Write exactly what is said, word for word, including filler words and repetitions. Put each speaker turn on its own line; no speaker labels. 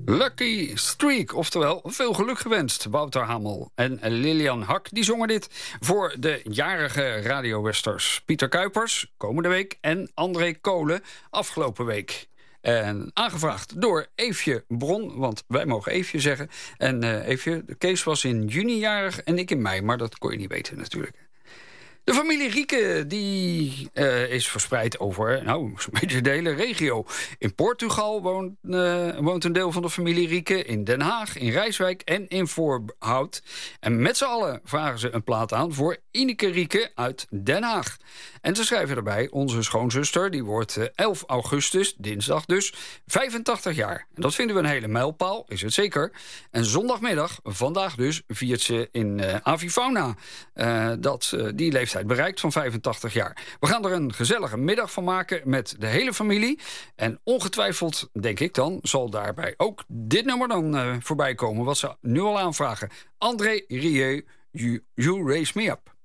Lucky Streak, oftewel veel geluk gewenst. Wouter Hamel en Lilian Hak die zongen dit voor de jarige radiowesters. Pieter Kuipers, komende week, en André Kolen, afgelopen week. En aangevraagd door Eefje Bron, want wij mogen Eefje zeggen. En uh, Eefje, Kees was in juni jarig en ik in mei, maar dat kon je niet weten natuurlijk. De familie Rieke die, uh, is verspreid over nou, zo'n beetje de hele regio. In Portugal woont, uh, woont een deel van de familie Rieke. In Den Haag, in Rijswijk en in Voorhout. En met z'n allen vragen ze een plaat aan voor Ineke Rieke uit Den Haag. En ze schrijven erbij, onze schoonzuster, die wordt uh, elf augustus, dinsdag dus, vijfentachtig jaar. En dat vinden we een hele mijlpaal, is het zeker. En zondagmiddag, vandaag dus, viert ze in uh, Avifauna uh, dat uh, die leeftijd bereikt van vijfentachtig jaar. We gaan er een gezellige middag van maken met de hele familie. En ongetwijfeld, denk ik dan, zal daarbij ook dit nummer dan uh, voorbij komen, wat ze nu al aanvragen. André Rieu, you, you Raise Me Up.